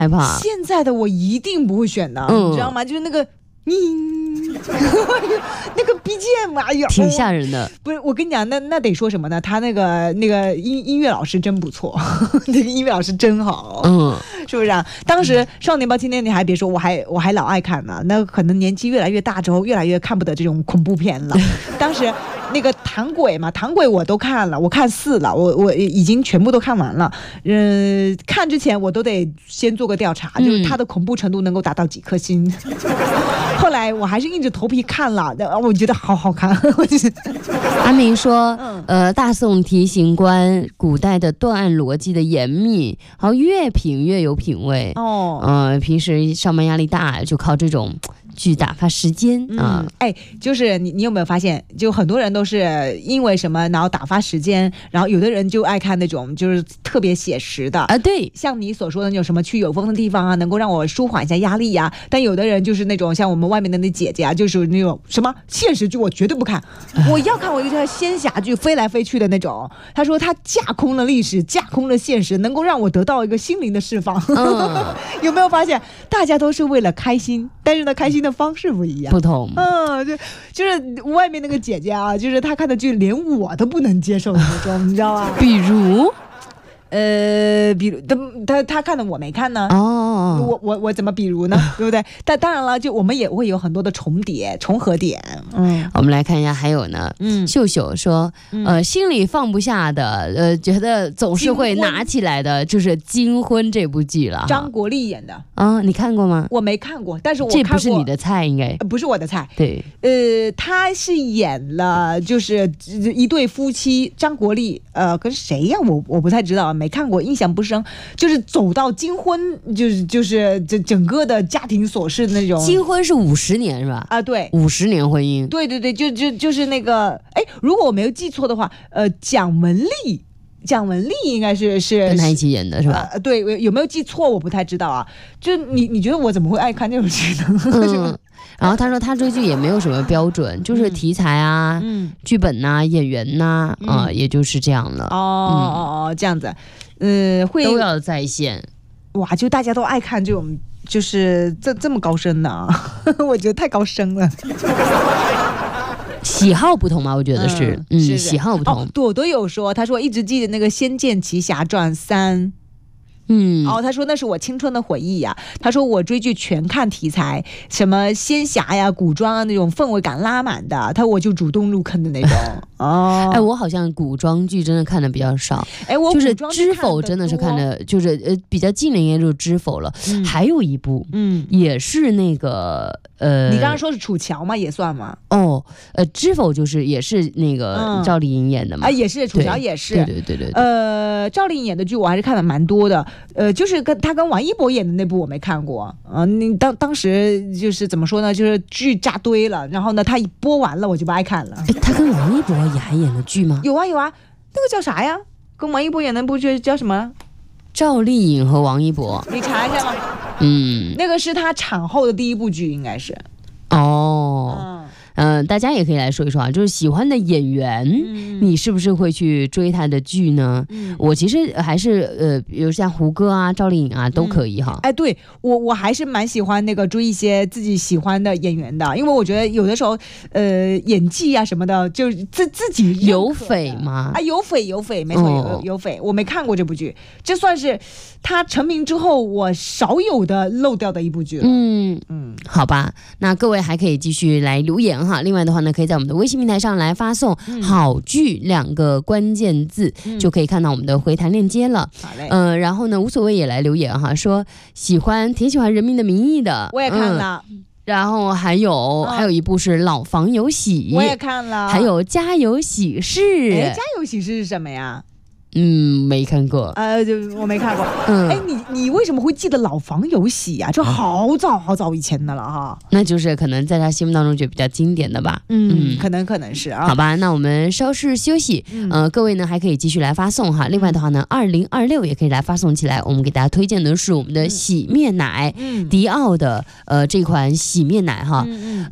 害怕。 现在的我一定不会选的，你知道吗？就是那个那个 BGM， 哎呀， 挺吓人的。 不是，我跟你讲，那得说什么呢？他那个音乐老师真不错，那个音乐老师真好，是不是啊？当时《少年包青天》，你还别说，我还老爱看呢。那可能年纪越来越大之后，越来越看不得这种恐怖片了。当时那个唐鬼嘛，唐鬼我都看了，我看4了，我已经全部都看完了。看之前我都得先做个调查，就是它的恐怖程度能够达到几颗星。后来我还是硬着头皮看了，我觉得好好看。 阿明说，大宋提刑官古代的断案逻辑的严密，好，越品越有品味。平时上班压力大，就靠这种剧打发时间啊。 就是你有没有发现，就很多人都是因为什么，然后打发时间，然后有的人就爱看那种就是特别写实的啊，对， 像你所说的那种什么去有风的地方啊，能够让我舒缓一下压力呀。但有的人就是那种像我们外面的那姐姐啊，就是那种什么现实剧我绝对不看，我要看我就看仙侠剧，飞来飞去的那种。他说他架空了历史，架空了现实，能够让我得到一个心灵的释放。有没有发现大家都是为了开心，但是呢开心的方式不一样， 不同。 就是外面那个姐姐啊，就是她看的剧连我都不能接受的那种，你知道吧？ 比如他看的我没看呢。我怎么比如呢？对不对？但当然了，就我们也会有很多的重合点。 我们来看一下，还有呢。秀秀说，心里放不下的，觉得总是会拿起来的，就是《金婚》这部剧了。 张国立演的你看过吗？ 我没看过，但是我看过。 这不是你的菜，应该不是我的菜。 对， 他是演了就是一对夫妻，张国立跟谁呀？我不太知道。没看过，印象不深，就是走到金婚，就是这整个的家庭琐事的那种。 金婚是50年是吧？ 啊，对 ，50年婚姻。 对，就是那个，如果我没有记错的话，蒋雯丽应该是跟他一起演的是吧？ 对，有没有记错我不太知道啊。就你觉得我怎么会爱看这种剧呢？ 然后他说他追剧也没有什么标准，就是题材啊、剧本呐、演员呐，也就是这样了。 这样子，会都要在线。 哇，就大家都爱看这种，就是这么高深的啊，我觉得太高深了。 喜好不同嘛，我觉得是，喜好不同。 朵朵有说，他说一直记得那个《仙剑奇侠传3》。他说那是我青春的回忆呀。他说我追剧全看题材，什么仙侠呀、古装啊那种氛围感拉满的，我就主动入坑的那种。 我好像古装剧真的看的比较少。 我就是《知否》真的是看的，就是比较近的应该就是《知否》了。还有一部，也是那个你刚刚说是楚乔吗？也算吗？ 《知否》也是那个赵丽颖演的嘛。 也是楚乔也是。 对。 赵丽颖演的剧我还是看的蛮多的。就是他跟王一博演的那部我没看过。当时就是怎么说呢，就是剧扎堆了，然后呢他一播完了我就不爱看了。 他跟王一博也还演了剧吗？ 有啊，那个叫啥呀？跟王一博演的那部剧叫什么？ 赵丽颖和王一博， 你查一下吧。那个是他产后的第一部剧，应该是。 大家也可以来说一说啊，就是喜欢的演员，你是不是会去追他的剧呢？我其实还是比如像胡歌啊、赵丽颖啊都可以哈。 对，我还是蛮喜欢那个追一些自己喜欢的演员的，因为我觉得有的时候演技啊什么的，就自己有匪吗？ 有匪，没错，有匪。我没看过这部剧，这算是他成名之后我少有的漏掉的一部剧了。 好吧，那各位还可以继续来留言哈。另外的话呢，可以在我们的微信平台上来发送好剧2个关键字，就可以看到我们的回弹链接了。 好嘞。 然后呢，无所谓也来留言哈，说挺喜欢《人民的名义》的， 我也看了。 然后还有一部是《老房有喜》， 我也看了。 还有《家有喜事》。 家有喜事是什么呀？ 没看过。 我没看过。你为什么会记得老房有喜呀？这好早以前的了哈。 那就是可能在他心目当中就比较经典的吧。 可能是啊。 好吧，那我们稍事休息。各位呢还可以继续来发送哈。另外的话呢，2026也可以来发送起来。我们给大家推荐的是我们的洗面奶，迪奥的这款洗面奶哈。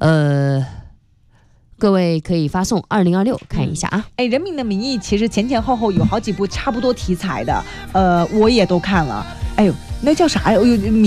各位可以发送2026看一下啊。 人民的名义其实前后有好几部差不多题材的，我也都看了。那叫啥呀？